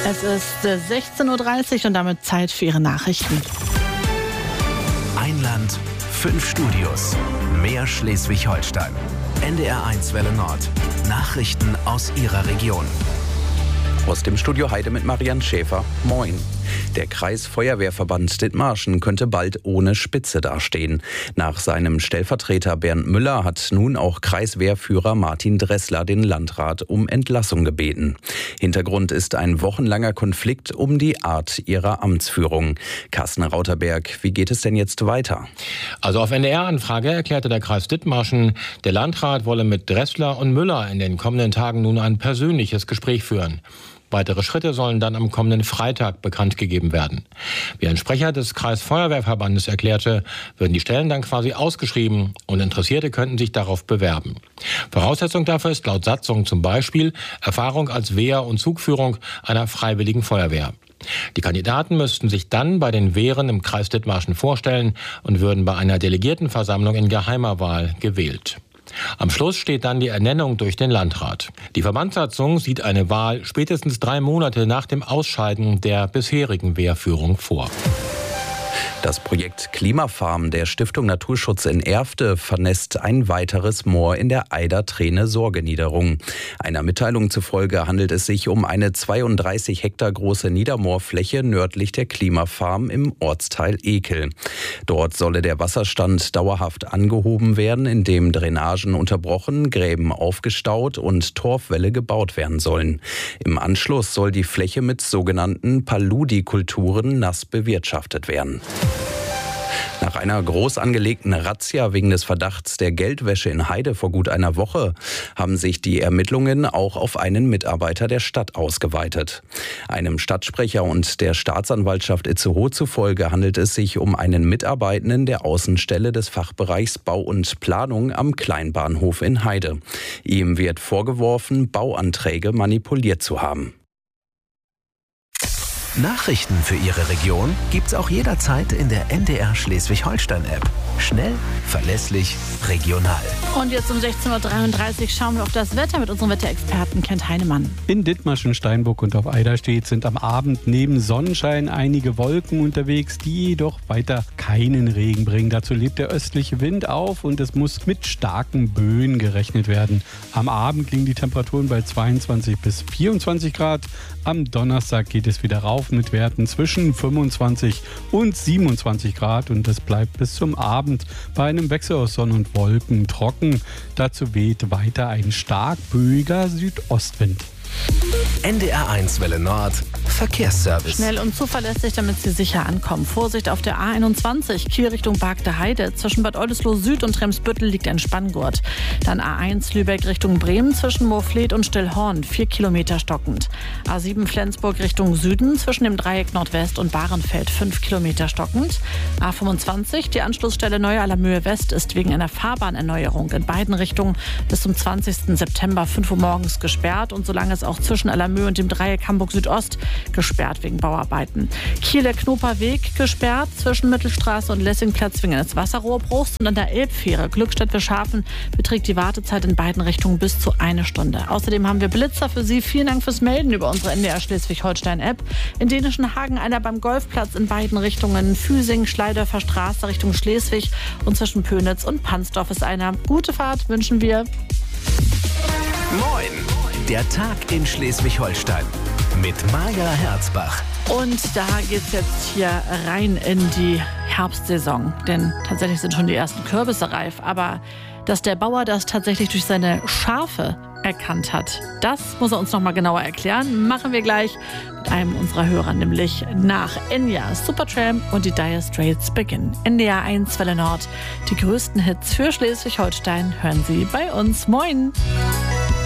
Es ist 16:30 Uhr und damit Zeit für Ihre Nachrichten. Ein Land, 5 Studios, mehr Schleswig-Holstein. NDR1 Welle Nord. Nachrichten aus Ihrer Region. Aus dem Studio Heide mit Marianne Schäfer. Moin. Der Kreisfeuerwehrverband Dithmarschen könnte bald ohne Spitze dastehen. Nach seinem Stellvertreter Bernd Müller hat nun auch Kreiswehrführer Martin Dressler den Landrat um Entlassung gebeten. Hintergrund ist ein wochenlanger Konflikt um die Art ihrer Amtsführung. Carsten Rauterberg, wie geht es denn jetzt weiter? Also auf NDR-Anfrage erklärte der Kreis Dithmarschen, der Landrat wolle mit Dressler und Müller in den kommenden Tagen nun ein persönliches Gespräch führen. Weitere Schritte sollen dann am kommenden Freitag bekannt gegeben werden. Wie ein Sprecher des Kreisfeuerwehrverbandes erklärte, würden die Stellen dann quasi ausgeschrieben und Interessierte könnten sich darauf bewerben. Voraussetzung dafür ist laut Satzung zum Beispiel Erfahrung als Wehr- und Zugführung einer freiwilligen Feuerwehr. Die Kandidaten müssten sich dann bei den Wehren im Kreis Dithmarschen vorstellen und würden bei einer Delegiertenversammlung in geheimer Wahl gewählt. Am Schluss steht dann die Ernennung durch den Landrat. Die Verbandssatzung sieht eine Wahl spätestens 3 Monate nach dem Ausscheiden der bisherigen Wehrführung vor. Das Projekt Klimafarm der Stiftung Naturschutz in Erfte vernässt ein weiteres Moor in der Eider-Treene-Sorgeniederung. Einer Mitteilung zufolge handelt es sich um eine 32 Hektar große Niedermoorfläche nördlich der Klimafarm im Ortsteil Ekel. Dort solle der Wasserstand dauerhaft angehoben werden, indem Drainagen unterbrochen, Gräben aufgestaut und Torfwälle gebaut werden sollen. Im Anschluss soll die Fläche mit sogenannten Paludikulturen nass bewirtschaftet werden. Nach einer groß angelegten Razzia wegen des Verdachts der Geldwäsche in Heide vor gut einer Woche haben sich die Ermittlungen auch auf einen Mitarbeiter der Stadt ausgeweitet. Einem Stadtsprecher und der Staatsanwaltschaft Itzehoe zufolge handelt es sich um einen Mitarbeitenden der Außenstelle des Fachbereichs Bau und Planung am Kleinbahnhof in Heide. Ihm wird vorgeworfen, Bauanträge manipuliert zu haben. Nachrichten für Ihre Region gibt's auch jederzeit in der NDR Schleswig-Holstein-App. Schnell, verlässlich, regional. Und jetzt um 16:33 Uhr schauen wir auf das Wetter mit unserem Wetterexperten Kent Heinemann. In Dithmarschen, Steinburg und auf Eiderstedt sind am Abend neben Sonnenschein einige Wolken unterwegs, die jedoch weiter keinen Regen bringen. Dazu lebt der östliche Wind auf und es muss mit starken Böen gerechnet werden. Am Abend liegen die Temperaturen bei 22 bis 24 Grad. Am Donnerstag geht es wieder rauf mit Werten zwischen 25 und 27 Grad und es bleibt bis zum Abend bei einem Wechsel aus Sonne und Wolken trocken. Dazu weht weiter ein stark böiger Südostwind. NDR1 Welle Nord, Verkehrsservice. Schnell und zuverlässig, damit Sie sicher ankommen. Vorsicht auf der A21, Kiel Richtung Bargte Heide. Zwischen Bad Oldesloe Süd und Tremsbüttel liegt ein Spanngurt. Dann A1 Lübeck Richtung Bremen, zwischen Moorfleet und Stillhorn, 4 Kilometer stockend. A7 Flensburg Richtung Süden, zwischen dem Dreieck Nordwest und Bahrenfeld, 5 Kilometer stockend. A25, die Anschlussstelle Neu-Allermöhe West ist wegen einer Fahrbahnerneuerung in beiden Richtungen bis zum 20. September 5 Uhr morgens gesperrt und solange es auch zwischen Allermöhe und dem Dreieck Hamburg Südost gesperrt wegen Bauarbeiten. Kieler Knoper Weg gesperrt, zwischen Mittelstraße und Lessingplatz wegen eines Wasserrohrbruchs und an der Elbfähre Glückstadt-Wilschafen beträgt die Wartezeit in beiden Richtungen bis zu 1 Stunde. Außerdem haben wir Blitzer für Sie. Vielen Dank fürs Melden über unsere NDR Schleswig-Holstein-App. In Dänischen Hagen einer beim Golfplatz in beiden Richtungen. Füsing, Schleidorfer Straße Richtung Schleswig und zwischen Pönitz und Pansdorf ist einer. Gute Fahrt wünschen wir. Moin, der Tag in Schleswig-Holstein mit Maja Herzbach. Und da geht's jetzt hier rein in die Herbstsaison. Denn tatsächlich sind schon die ersten Kürbisse reif. Aber dass der Bauer das tatsächlich durch seine Schafe erkannt hat, das muss er uns noch mal genauer erklären. Machen wir gleich mit einem unserer Hörer, nämlich nach Enya, Supertramp und die Dire Straits beginnen. NDR 1 Welle Nord. Die größten Hits für Schleswig-Holstein hören Sie bei uns. Moin!